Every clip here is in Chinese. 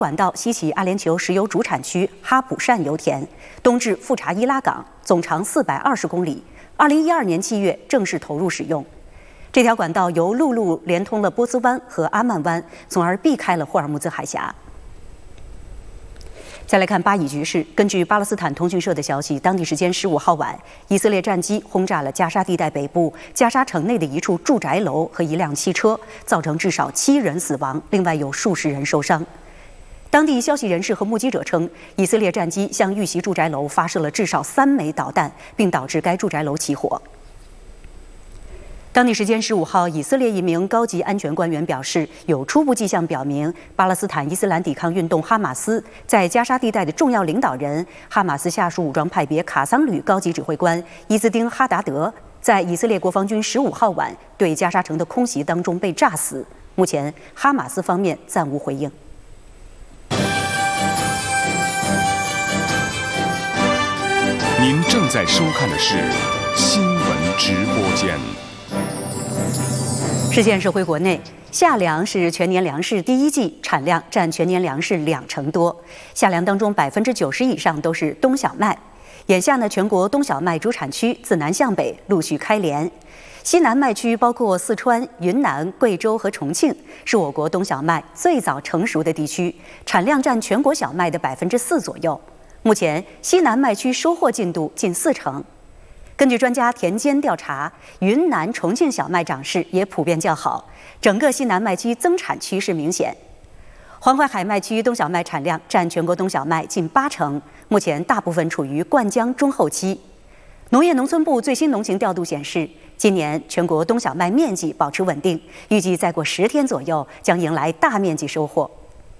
管道西起阿联酋石油主产区哈普善油田，东至富查伊拉港，总长420公里。2012年7月正式投入使用。这条管道由陆路连通了波斯湾和阿曼湾，从而避开了霍尔木兹海峡。再来看巴以局势，根据巴勒斯坦通讯社的消息，当地时间15号晚，以色列战机轰炸了加沙地带北部加沙城内的一处住宅楼和一辆汽车，造成至少7人死亡，另外有数十人受伤。当地消息人士和目击者称，以色列战机向遇袭住宅楼发射了至少3枚导弹，并导致该住宅楼起火。当地时间15号，以色列一名高级安全官员表示，有初步迹象表明，巴勒斯坦伊斯兰抵抗运动哈马斯在加沙地带的重要领导人、哈马斯下属武装派别卡桑旅高级指挥官伊兹丁·哈达德，在以色列国防军15号晚对加沙城的空袭当中被炸死。目前，哈马斯方面暂无回应。 您正在收看的是新闻直播间。 事件社会国内，夏粮是全年粮食第一季产量占全年粮食20%多，夏粮当中90%以上都是冬小麦。眼下呢，全国冬小麦主产区自南向北陆续开镰，西南麦区包括四川、云南、贵州和重庆，是我国冬小麦最早成熟的地区，产量占全国小麦的4%左右。目前，西南麦区收获进度近40%。根据专家田间调查，云南、重庆小麦长势也普遍较好，整个西南麦区增产趋势明显。黄淮海麦区冬小麦产量占全国冬小麦近80%，目前大部分处于灌浆中后期。农业农村部最新农情调度显示，今年全国冬小麦面积保持稳定，预计再过10天左右将迎来大面积收获。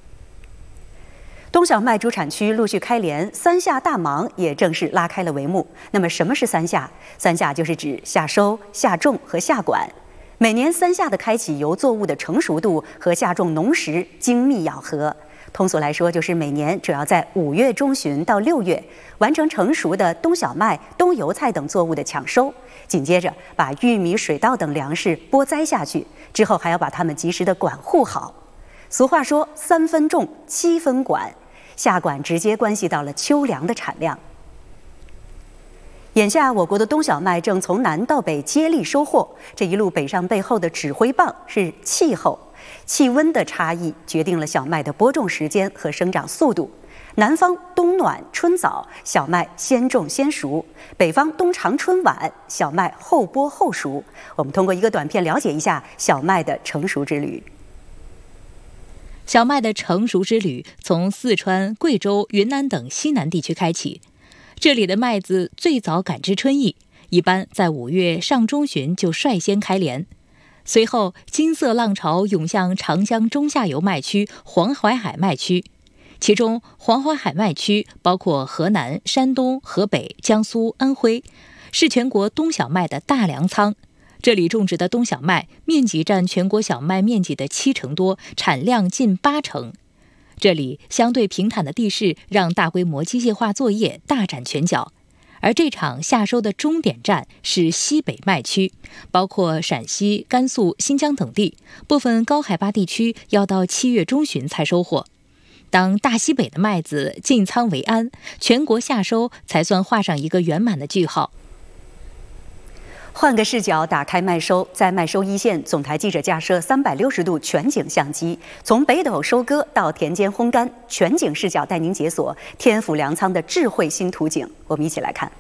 冬小麦主产区陆续开镰，3夏大忙也正式拉开了帷幕。那么，什么是3夏？3夏就是指夏收、夏种和夏管。每年3夏的开启由作物的成熟度和夏种农时精密咬合。通俗来说，就是每年主要在5月中旬到6月完成成熟的冬小麦、冬油菜等作物的抢收，紧接着把玉米、水稻等粮食播栽下去，之后还要把它们及时的管护好。俗话说3分种7分管，夏管直接关系到了秋粮的产量。眼下我国的冬小麦正从南到北接力收获，这一路北上背后的指挥棒是气候。气温的差异决定了小麦的播种时间和生长速度。南方冬暖春早，小麦先种先熟；北方冬长春晚，小麦后播后熟。我们通过一个短片了解一下小麦的成熟之旅。 小麦的成熟之旅从四川、贵州、云南等西南地区开启。这里的麦子最早感知春意，一般在5月上中旬就率先开镰。随后，金色浪潮涌向长江中下游麦区黄淮海麦区，其中黄淮海麦区包括河南、山东、河北、江苏、安徽，是全国冬小麦的大粮仓。这里种植的冬小麦面积占全国小麦面积的70%多，产量近80%。这里相对平坦的地势让大规模机械化作业大展拳脚。而这场夏收的终点站是西北麦区，包括陕西、甘肃、新疆等地，部分高海拔地区要到7月中旬才收获。当大西北的麦子进仓为安，全国夏收才算画上一个圆满的句号。 换个视角打开麦收，在麦收一线，总台记者架设360度全景相机，从北斗收割到田间烘干，全景视角带您解锁天府粮仓的智慧新图景。我们一起来看。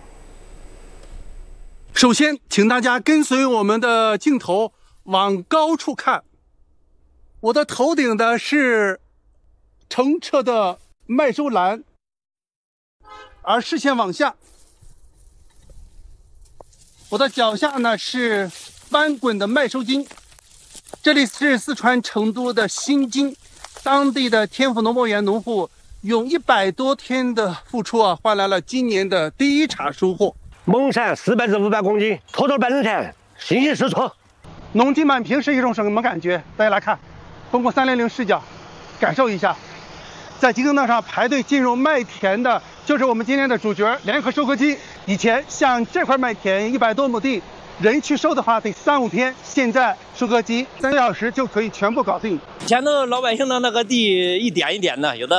首先，请大家跟随我们的镜头往高处看，我的头顶的是澄澈的麦收篮，而视线往下，我的脚下呢是翻滚的麦收金。这里是四川成都的新津，当地的天府农贸园农户用100多天的付出换来了今年的第一茬收获。 蒙山400至500公斤，拖头半整天，新鲜实处。 农金满屏是一种什么感觉？大家来看，通过360视角感受一下。在集成道上排队进入麦田的就是我们今天的主角联合收割机。以前像这块麦田100多亩地，人去收的话得3-5天，现在收割机3个小时就可以全部搞定。 以前的老百姓的那个地一点一点的，有的